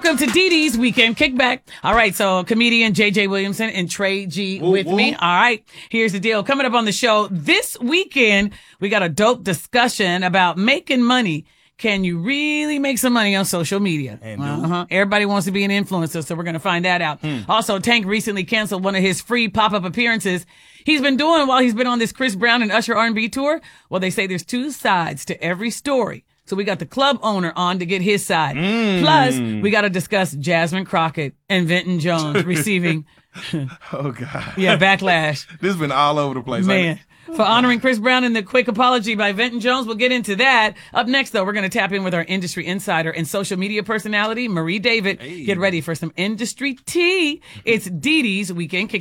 Welcome to Dee Dee's Weekend Kickback. All right, so comedian J.J. Williamson and Trey G with me. All right, here's the deal. Coming up on the show this weekend, we got a dope discussion about making money. Can you really make some money on social media? Everybody wants to be an influencer, so we're going to find that out. Also, Tank recently canceled one of his free pop-up appearances he's been doing while he's been on this Chris Brown and Usher R&B tour. Well, they say there's two sides to every story. So we got the club owner on to get his side. Plus, we got to discuss Jasmine Crockett and Vinton Jones receiving backlash. This has been all over the place. Man. For honoring Chris Brown and the quick apology by Vinton Jones. We'll get into that. Up next, though, we're going to tap in with our industry insider and social media personality, Marie David. Get ready for some industry tea. It's Dee Dee's Weekend Kickback.